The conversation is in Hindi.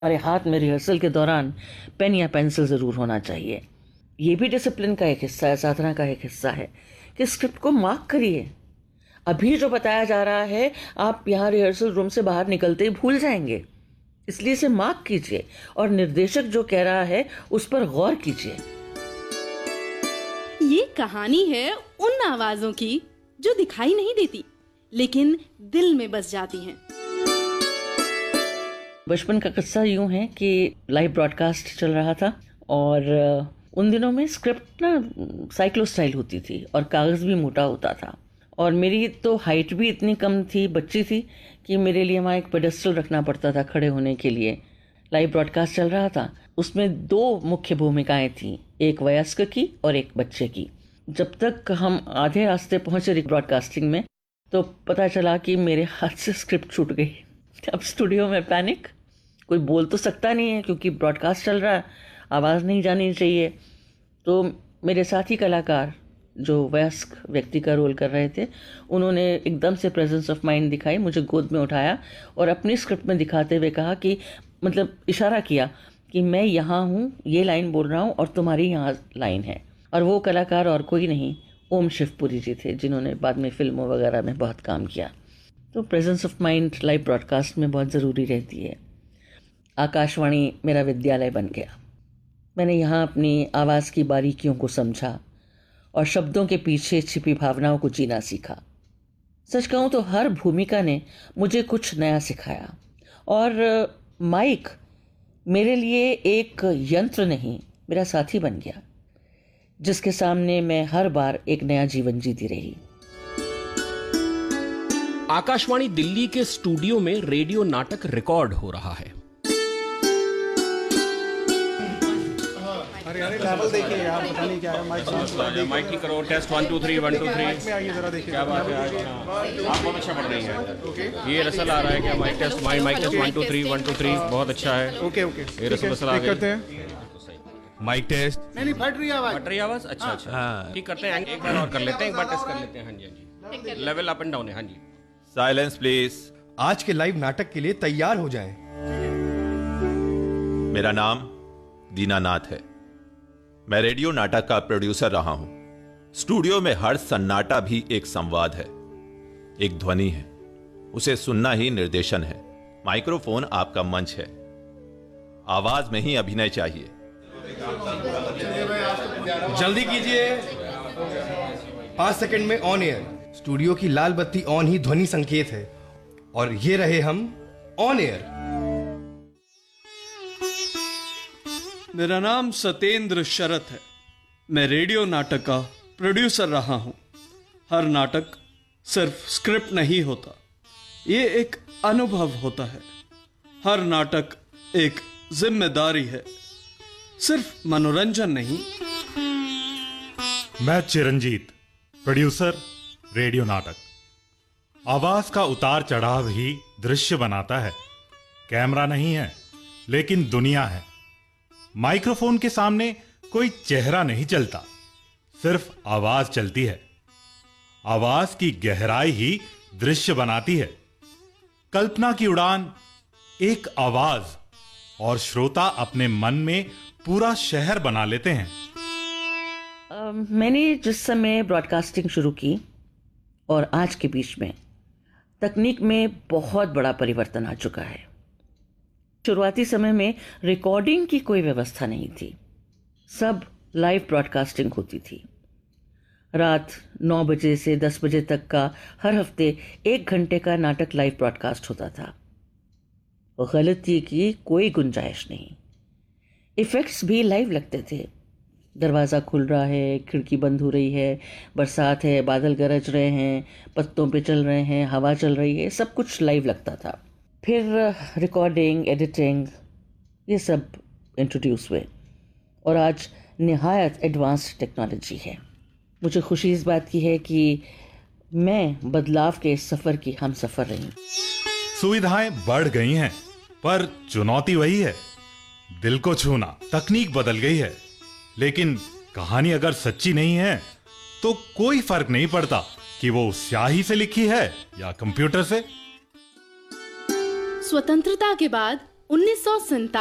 हमारे हाथ में रिहर्सल के दौरान पेन या पेंसिल ज़रूर होना चाहिए। ये भी डिसिप्लिन का एक हिस्सा है, साधना का एक हिस्सा है कि स्क्रिप्ट को मार्क करिए। अभी जो बताया जा रहा है आप यहाँ रिहर्सल रूम से बाहर निकलते ही भूल जाएंगे, इसलिए इसे मार्क कीजिए और निर्देशक जो कह रहा है उस पर गौर कीजिए। ये कहानी है उन आवाजों की जो दिखाई नहीं देती लेकिन दिल में बस जाती हैं। बचपन का किस्सा यूं है कि लाइव ब्रॉडकास्ट चल रहा था और उन दिनों में स्क्रिप्ट ना साइक्लो स्टाइल होती थी और कागज़ भी मोटा होता था और मेरी तो हाइट भी इतनी कम थी, बच्ची थी, कि मेरे लिए वहाँ एक पेडेस्टल रखना पड़ता था खड़े होने के लिए। लाइव ब्रॉडकास्ट चल रहा था, उसमें 2 मुख्य भूमिकाएं थीं, एक वयस्क की और एक बच्चे की। जब तक हम आधे रास्ते पहुँचे ब्रॉडकास्टिंग में तो पता चला कि मेरे हाथ से स्क्रिप्ट छूट गई। अब स्टूडियो में पैनिक, कोई बोल तो सकता नहीं है क्योंकि ब्रॉडकास्ट चल रहा है, आवाज़ नहीं जानी चाहिए। तो मेरे साथी कलाकार जो वयस्क व्यक्ति का रोल कर रहे थे, उन्होंने एकदम से प्रेजेंस ऑफ माइंड दिखाई, मुझे गोद में उठाया और अपनी स्क्रिप्ट में दिखाते हुए कहा कि मतलब इशारा किया कि मैं यहाँ हूँ, ये लाइन बोल रहा हूँ और तुम्हारी यहाँ लाइन है। और वो कलाकार और कोई नहीं, ओम शिवपुरी जी थे, जिन्होंने बाद में फिल्मों वगैरह में बहुत काम किया। तो presence of mind live broadcast में बहुत ज़रूरी रहती है। आकाशवाणी मेरा विद्यालय बन गया। मैंने यहाँ अपनी आवाज़ की बारीकियों को समझा और शब्दों के पीछे छिपी भावनाओं को जीना सीखा। सच कहूँ तो हर भूमिका ने मुझे कुछ नया सिखाया और माइक मेरे लिए एक यंत्र नहीं, मेरा साथी बन गया, जिसके सामने मैं हर बार एक नया जीवन जीती रही। आकाशवाणी दिल्ली के स्टूडियो में रेडियो नाटक रिकॉर्ड हो रहा है। अरे लेवल देखिए यार, पता नहीं क्या है। माइक की करो, टेस्ट 1 2 3 1 2 3 में आइए जरा देखिए। क्या बात है आज? आप बहुत अच्छा पढ़ रही हैं। ये रसल आ रहा है क्या? माइक टेस्ट 1 2 3 1 2 3 बहुत अच्छा है। ओके ये रसल आ गई। Mic test. नहीं फट रही आवाज। अच्छा ठीक करते हैं, एक बार और कर लेते हैं, एक बार टेस्ट कर लेते हैं। हाँ जी, लेवल अप एंड डाउन है। हाँ जी, साइलेंस प्लीज। आज के लाइव नाटक के लिए तैयार हो जाएं। मेरा नाम दीनानाथ है। मैं रेडियो नाटक का प्रोड्यूसर रहा हूं। स्टूडियो में हर सन्नाटा भी एक संवाद है, एक ध्वनि है, उसे सुनना ही निर्देशन है। माइक्रोफोन आपका मंच है, आवाज में ही अभिनय चाहिए। जल्दी कीजिए, 5 सेकंड में ऑन एयर। स्टूडियो की लाल बत्ती ऑन ही ध्वनि संकेत है और ये रहे हम ऑन एयर। मेरा नाम सत्येंद्र शरत है। मैं रेडियो नाटक का प्रोड्यूसर रहा हूं। हर नाटक सिर्फ स्क्रिप्ट नहीं होता, ये एक अनुभव होता है। हर नाटक एक जिम्मेदारी है, सिर्फ मनोरंजन नहीं। मैं चिरंजीत, प्रोड्यूसर रेडियो नाटक। आवाज का उतार चढ़ाव ही दृश्य बनाता है। कैमरा नहीं है लेकिन दुनिया है। माइक्रोफोन के सामने कोई चेहरा नहीं चलता, सिर्फ आवाज चलती है। आवाज की गहराई ही दृश्य बनाती है। कल्पना की उड़ान एक आवाज और श्रोता अपने मन में पूरा शहर बना लेते हैं। मैंने जिस समय ब्रॉडकास्टिंग शुरू की और आज के बीच में तकनीक में बहुत बड़ा परिवर्तन आ चुका है। शुरुआती समय में रिकॉर्डिंग की कोई व्यवस्था नहीं थी, सब लाइव ब्रॉडकास्टिंग होती थी। रात 9 बजे से 10 बजे तक का हर हफ्ते 1 घंटे का नाटक लाइव ब्रॉडकास्ट होता था। गलती की कोई गुंजाइश नहीं। इफेक्ट्स भी लाइव लगते थे। दरवाज़ा खुल रहा है, खिड़की बंद हो रही है, बरसात है, बादल गरज रहे हैं, पत्तों पे चल रहे हैं, हवा चल रही है, सब कुछ लाइव लगता था। फिर रिकॉर्डिंग, एडिटिंग, ये सब इंट्रोड्यूस हुए और आज निहायत एडवांस्ड टेक्नोलॉजी है। मुझे खुशी इस बात की है कि मैं बदलाव के इस सफ़र की हम सफ़र रही। सुविधाएं बढ़ गई हैं पर चुनौती वही है, दिल को छूना। तकनीक बदल गई है लेकिन कहानी अगर सच्ची नहीं है तो कोई फर्क नहीं पड़ता कि वो स्याही से लिखी है या कंप्यूटर से। स्वतंत्रता के बाद 1947